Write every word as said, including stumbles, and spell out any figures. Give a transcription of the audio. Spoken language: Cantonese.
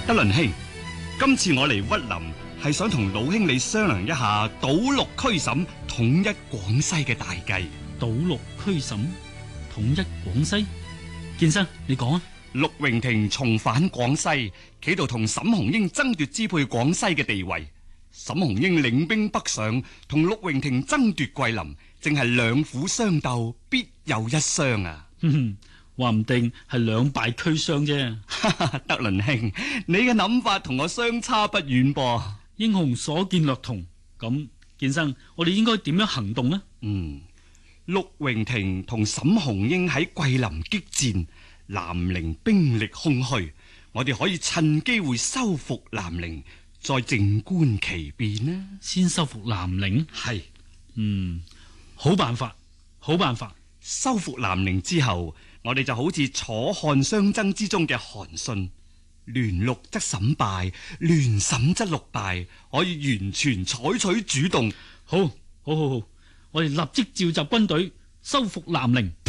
德倫兄，今次我嚟屈林係想同老兄你商量一下堵六驅審統一廣西嘅大計。 堵六驅審統一廣西，建生你講啊。 陸榮廷重返廣西，企圖同沈鴻英爭奪支配廣西嘅地位。沈鴻英領兵北上，同陸榮廷爭奪桂林，正係兩虎相鬥，必有一傷啊！ 哼哼，話唔定係兩敗俱傷啫。 德倫兄，你嘅諗法同我相差不遠噃。 英雄所見略同，咁建生，我哋應該點樣行動呢？ 嗯，陸榮廷同沈鴻英喺桂林激戰，南寧兵力空虛，我哋可以趁機會收復南寧，再靜觀其變呢？ 先收復南寧？ 係， 嗯，好辦法，好辦法。 收復南寧之後，我哋就好似楚漢相爭之中嘅韓信，聯陸則沈敗，聯沈則陸敗，可以完全採取主動。 好，好，好，好，我哋立即召集軍隊，收復南寧。